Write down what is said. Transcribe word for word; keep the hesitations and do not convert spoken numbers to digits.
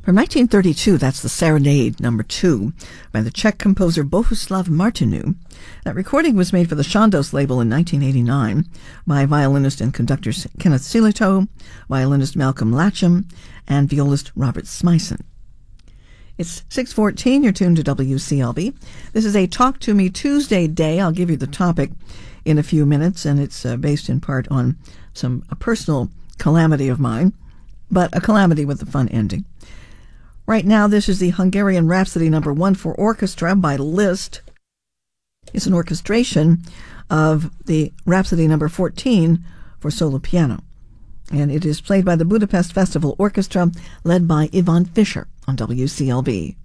From nineteen thirty-two, that's the Serenade number two by the Czech composer Bohuslav Martinu. That recording was made for the Chandos label in nineteen eighty-nine by violinist and conductor Kenneth Silito, violinist Malcolm Latcham, and violist Robert Smyson. It's six fourteen, you're tuned to W C L B. This is a Talk to Me Tuesday day. I'll give you the topic in a few minutes, and it's uh, based in part on some a personal calamity of mine, but a calamity with a fun ending. Right now, this is the Hungarian Rhapsody number one for orchestra by Liszt. It's an orchestration of the Rhapsody number fourteen for solo piano. And it is played by the Budapest Festival Orchestra, led by Ivan Fischer on W C L B.